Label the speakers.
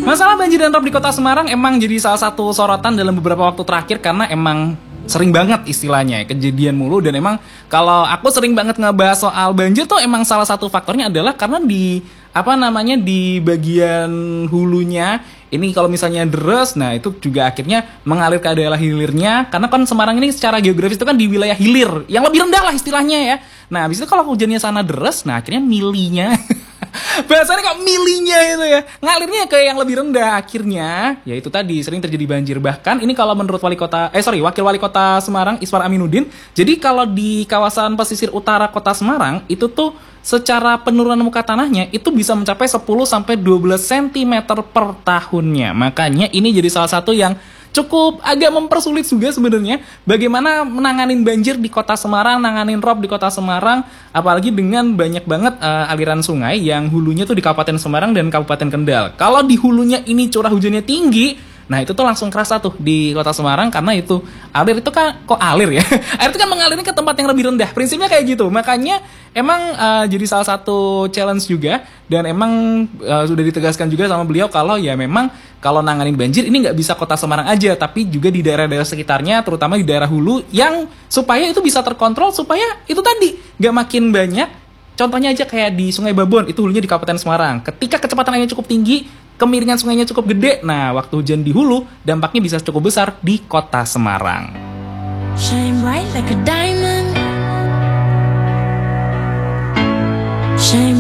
Speaker 1: Masalah banjir dan rob di kota Semarang emang jadi salah satu sorotan dalam beberapa waktu terakhir karena emang sering banget istilahnya kejadian mulu, dan emang kalau aku sering banget ngebahas soal banjir tuh emang salah satu faktornya adalah karena di di bagian hulunya ini kalau misalnya deres, nah itu juga akhirnya mengalir ke daerah hilirnya, karena kan Semarang ini secara geografis itu kan di wilayah hilir yang lebih rendah lah istilahnya ya. Nah habis itu kalau hujannya sana deres, nah akhirnya milinya bahasanya kok milinya itu ya, ngalirnya ke yang lebih rendah, akhirnya ya itu tadi sering terjadi banjir. Bahkan ini kalau menurut wakil wali kota Semarang Iswar Aminuddin, jadi kalau di kawasan pesisir utara kota Semarang itu tuh secara penurunan muka tanahnya itu bisa mencapai 10 sampai 12 cm per tahunnya. Makanya ini jadi salah satu yang cukup agak mempersulit juga sebenarnya bagaimana menanganin banjir di kota Semarang, nanganin rob di kota Semarang, apalagi dengan banyak banget aliran sungai yang hulunya tuh di Kabupaten Semarang dan Kabupaten Kendal. Kalau di hulunya ini curah hujannya tinggi, nah itu tuh langsung kerasa tuh di kota Semarang, karena itu alir itu kan kok alir ya air itu kan mengalirnya ke tempat yang lebih rendah, prinsipnya kayak gitu. Makanya emang jadi salah satu challenge juga, dan emang sudah ditegaskan juga sama beliau kalau ya memang kalau nanganin banjir ini nggak bisa kota Semarang aja, tapi juga di daerah-daerah sekitarnya, terutama di daerah hulu, yang supaya itu bisa terkontrol, supaya itu tadi nggak makin banyak. Contohnya aja kayak di Sungai Babon, itu hulunya di Kabupaten Semarang. Ketika kecepatan airnya cukup tinggi, kemiringan sungainya cukup gede, nah waktu hujan di hulu, dampaknya bisa cukup besar di kota Semarang. Shine bright like a diamond. Shine